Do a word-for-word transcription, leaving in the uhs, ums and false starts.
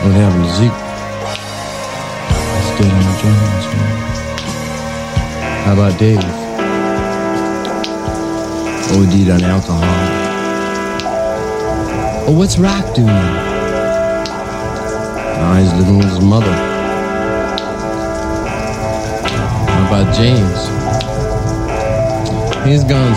Wat hebben muziek? Still on the drums, man. How about Dave? O D'd on alcohol. Oh, what's Rock doing? Now he's living with his mother. How about James? He's gone